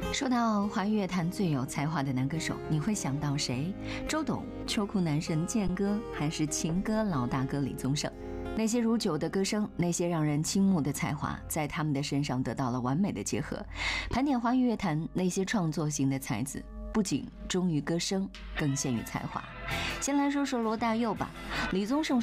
说到华语乐坛最有才华的男歌手，你会想到谁？周董、秋裤男神健哥，还是情歌老大哥李宗盛？那些如酒的歌声，那些让人倾慕的才华，在他们的身上得到了完美的结合。盘点华语乐坛那些创作型的才子，不仅忠于歌声，更陷于才华。先来说说罗大佑吧。李宗盛